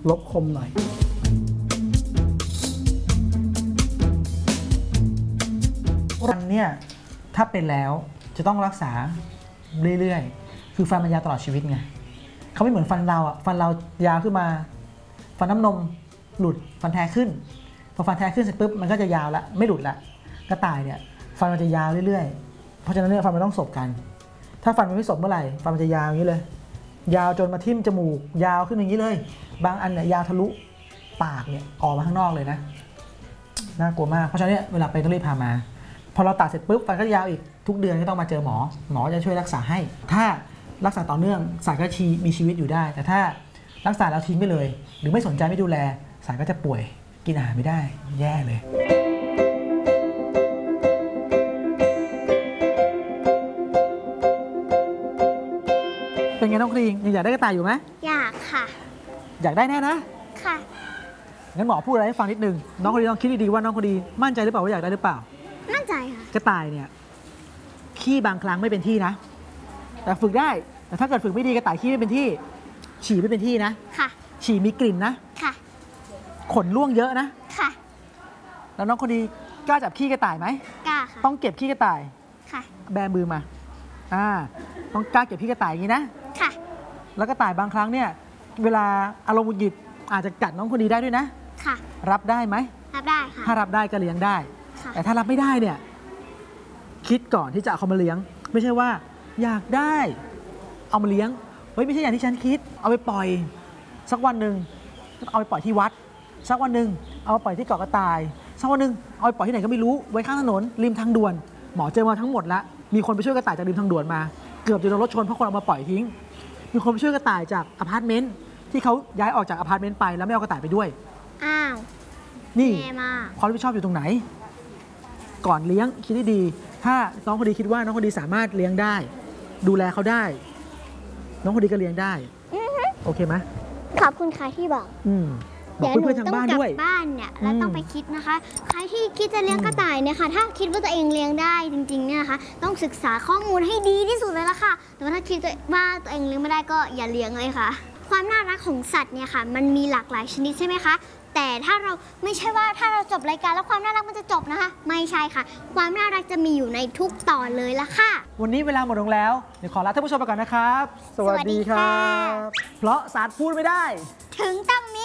ลบคมหน่อยฟันเนี่ยถ้าเป็นแล้วจะต้องรักษาเรื่อยๆคือฟันมันยาวตลอดชีวิตไงเขาไม่เหมือนฟันเราอ่ะฟันเรายาวขึ้นมาฟันน้ำนมหลุดฟันแท้ขึ้นพอฟันแท้ขึ้นเสร็จปุ๊บมันก็จะยาวละไม่หลุดละกระต่ายเนี่ยฟันมันจะยาวเรื่อยๆเพราะฉะนั้นเนี่ยฟันมันต้องสบกันถ้าฟันมันไม่สบเมื่อไหร่ฟันมันจะยาวอย่างนี้เลยยาวจนมาทิ่มจมูกยาวขึ้นอย่างนี้เลยบางอันเนี่ยยาวทะลุปากเนี่ยออกมาข้างนอกเลยนะน่ากลัวมากเพราะฉะนั้นเนี่ยเวลาไปต้องรีบพามาพอเราตัดเสร็จปุ๊บฟันก็ยาวอีกทุกเดือนก็ต้องมาเจอหมอจะช่วยรักษาให้ถ้ารักษาต่อเนื่องสายก็มีชีวิตอยู่ได้แต่ถ้ารักษาแล้วทิ้งไปเลยหรือไม่สนใจไม่ดูแลสายก็จะป่วยกินอาหารไม่ได้แย่เลยเป็นไงน้องครีงยังอยากได้กระต่ายอยู่ไหมอยากค่ะอยากได้แน่นะค่ะงั้นหมอพูดอะไรให้ฟังนิดนึงน้องคนดีลองคิดดีๆว่าน้องคนดีมั่นใจหรือเปล่าว่าอยากได้หรือเปล่ามั่นใจค่ะกระต่ายเนี่ยขี้บางครั้งไม่เป็นที่นะแต่ฝึกได้แต่ถ้าเกิดฝึกไม่ดีกระต่ายขี้ไม่เป็นที่ฉี่ไม่เป็นที่นะค่ะฉี่มีกลิ่นนะค่ะขนร่วงเยอะนะค่ะแล้วน้องคนดีกล้าจับขี้กระต่ายไหมกล้าค่ะต้องเก็บขี้กระต่ายค่ะแบมือมาต้องกล้าเก็บขี้กระต่ายอย่างนี้นะค่ะแล้วกระต่ายบางครั้งเนี่ยเวลาอารมณ์หงุดหงิดอาจจะกัดน้องคนดีได้ด้วยนะค่ะรับได้ไหมรับได้ค่ะถ้ารับได้ก็เลี้ยงได้แต่ถ้ารับไม่ได้เนี่ยคิดก่อนที่จะเอาเขามาเลี้ยงไม่ใช่ว่าอยากได้เอามาเลี้ยงเฮ้ยไม่ใช่อย่างที่ฉันคิดเอาไปปล่อยสักวันหนึ่งเอาไปปล่อยที่วัดสักวันหนึ่งเอาไปปล่อยที่เกาะกระต่ายสักวันหนึ่งเอาไปปล่อยที่ไหนก็ไม่รู้ไว้ข้างถนนริมทางด่วนหมอเจอมาทั้งหมดละมีคนไปช่วยกระต่ายจากริมทางด่วนมาเกือบจะโดนรถชนเพราะคนเอามาปล่อยทิ้งมีคนไปช่วยกระต่ายจากอพาร์ตเมนต์ที่เขาย้ายออกจากอพาร์ตเมนต์ไปแล้วไม่เอากระต่ายไปด้วยอ้าวนี่ความรับผิดชอบอยู่ตรงไหนก่อนเลี้ยงคิดให้ดีถ้าน้องคนดีคิดว่าน้องคนดีสามารถเลี้ยงได้ดูแลเขาได้น้องคนดีก็เลี้ยงได้โอเคไหมขอบคุณค่ะที่บอกบอกเพื่อนๆทางบ้านด้วยบ้านเนี่ยแล้วต้องไปคิดนะคะใครที่คิดจะเลี้ยงกระต่ายเนี่ยค่ะถ้าคิดว่าตัวเองเลี้ยงได้จริงๆเนี่ยนะคะต้องศึกษาข้อมูลให้ดีที่สุดเลยละค่ะแต่ว่าถ้าคิดว่าตัวเองเลี้ยงไม่ได้ก็อย่าเลี้ยงเลยค่ะความน่ารักของสัตว์เนี่ยค่ะมันมีหลากหลายชนิดใช่ไหมคะแต่ถ้าเราไม่ใช่ว่าถ้าเราจบรายการแล้วความน่ารักมันจะจบนะคะไม่ใช่ค่ะความน่ารักจะมีอยู่ในทุกตอนเลยละค่ะวันนี้เวลาหมดลงแล้วเดี๋ยวขอลาท่านผู้ชมไปก่อนนะครับสวัสดีครับเพราะสัตว์พูดไม่ได้ถึงต้องมี